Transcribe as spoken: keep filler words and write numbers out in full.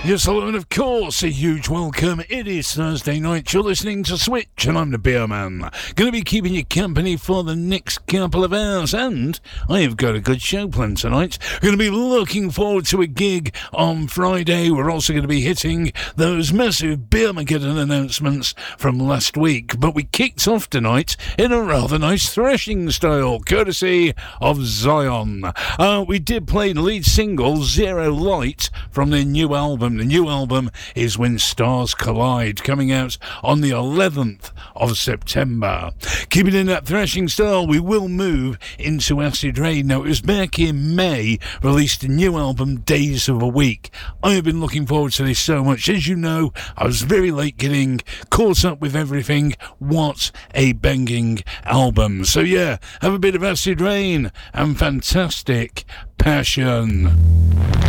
Yes, hello, and of course, a huge welcome. It is Thursday night. You're listening to Switch, and I'm the Beer Man. Going to be keeping you company for the next couple of hours, and I have got a good show planned tonight. Going to be looking forward to a gig on Friday. We're also going to be hitting those massive Beermageddon announcements from last week. But we kicked off tonight in a rather nice thrashing style, courtesy of Zion. Uh, we did play the lead single, Zero Light, from their new album. The new album is When Stars Collide, coming out on the eleventh of September. Keeping in that thrashing style, we will move into Acid Rain. Now, it was back in May, released a new album, Days of a Week. I have been looking forward to this so much. As you know, I was very late getting caught up with everything. What a banging album. So yeah, have a bit of Acid Rain and Fantastic Passion.